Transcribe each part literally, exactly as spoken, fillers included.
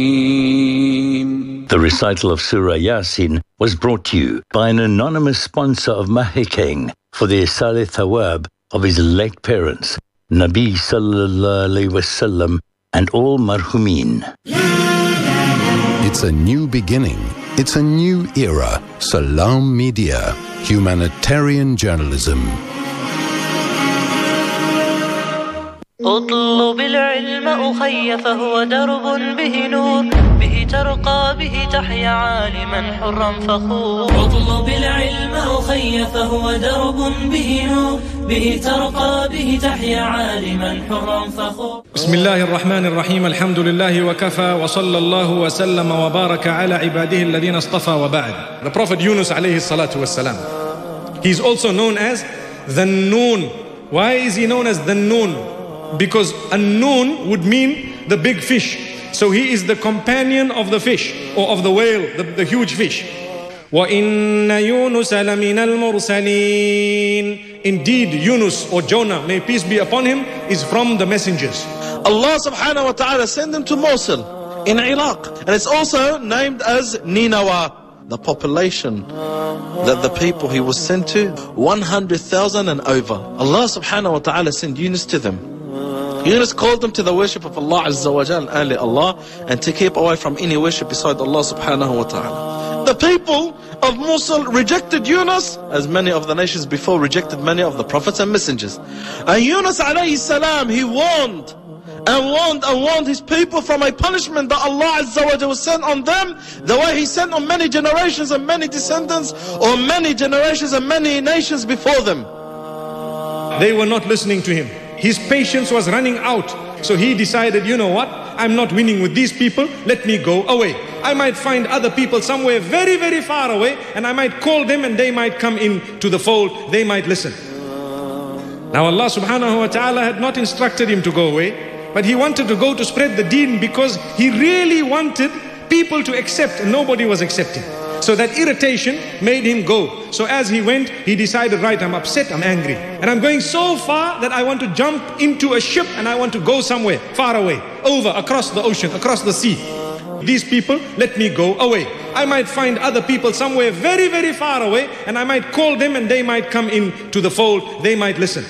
The recital of Surah Yasin was brought to you by an anonymous sponsor of Mahikeng for the Isale Thawab of his late parents, Nabi Sallallahu Alaihi Wasallam, and all marhumin. It's a new beginning. It's a new era. Salam Media, humanitarian journalism. اطلب العلم أخي فهو درب به نور به ترقى به تحيا عالما حرا فخور اطلب العلم أخي فهو درب به نور به ترقى به تحيا عالما حرا فخور. بسم الله الرحمن الرحيم. الحمد لله وكفى وصلى الله وسلم وبارك على عباده الذين اصطفى وبعد. The Prophet Yunus عليه الصلاة والسلام, he is also known as the Noon. Why is he known as the Noon? Because a noon would mean the big fish. So he is the companion of the fish, or of the whale, the, the huge fish. وَإِنَّ يُونُسَ لَمِنَ الْمُرْسَلِينَ. Indeed, Yunus or Jonah, may peace be upon him, is from the messengers. Allah subhanahu wa ta'ala sent him to Mosul in Iraq. And it's also named as Ninawa, the population that the people he was sent to, one hundred thousand and over. Allah subhanahu wa ta'ala sent Yunus to them. Yunus called them to the worship of Allah Azza wa Jal, only Allah, and to keep away from any worship beside Allah subhanahu wa ta'ala. The people of Mosul rejected Yunus, as many of the nations before rejected many of the prophets and messengers. And Yunus alayhi salam, he warned and warned and warned his people from a punishment that Allah Azza wa Jal sent on them, the way he sent on many generations and many descendants, or many generations and many nations before them. They were not listening to him. His patience was running out. So he decided, you know what? I'm not winning with these people. Let me go away. I might find other people somewhere very, very far away, and I might call them and they might come in to the fold. They might listen. Now Allah subhanahu wa ta'ala had not instructed him to go away, but he wanted to go to spread the deen because he really wanted people to accept, and nobody was accepting. So that irritation made him go. So as he went, he decided, right, I'm upset, I'm angry. And I'm going so far that I want to jump into a ship and I want to go somewhere, far away, over, across the ocean, across the sea. These people, let me go away. I might find other people somewhere very, very far away, and I might call them and they might come in to the fold, they might listen.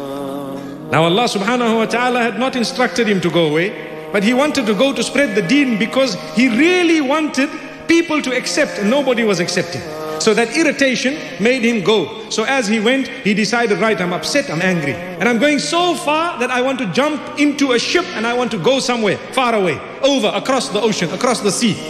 Now Allah subhanahu wa ta'ala had not instructed him to go away, but he wanted to go to spread the deen because he really wanted people to accept, and nobody was accepting. So that irritation made him go. So as he went, he decided, right, I'm upset, I'm angry. And I'm going so far that I want to jump into a ship and I want to go somewhere, far away, over, across the ocean, across the sea.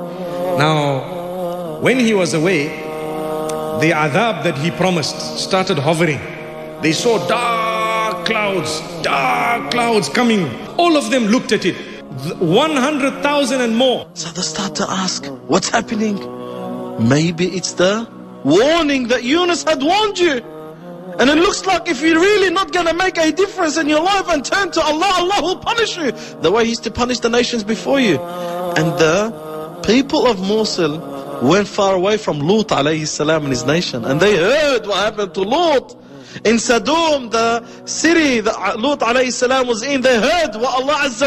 Now, when he was away, the adhab that he promised started hovering. They saw dark clouds, dark clouds coming. All of them looked at it. one hundred thousand and more. So they start to ask, what's happening? Maybe it's the warning that Yunus had warned you. And it looks like if you're really not going to make a difference in your life and turn to Allah, Allah will punish you the way He used to punish the nations before you. And the people of Mosul went far away from Lut alayhi salam and his nation. And they heard what happened to Lut. In Sodom, the city that Lut alayhi salam was in, they heard what Allah Azza